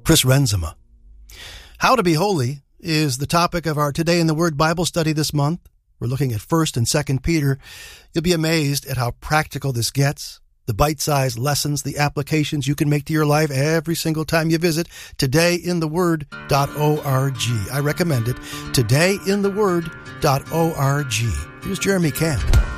Chris Renzema. How to be holy is the topic of our Today in the Word Bible study this month. We're looking at 1st and 2nd Peter. You'll be amazed at how practical this gets. The bite-sized lessons, the applications you can make to your life every single time you visit todayintheword.org. I recommend it, todayintheword.org. Here's Jeremy Camp.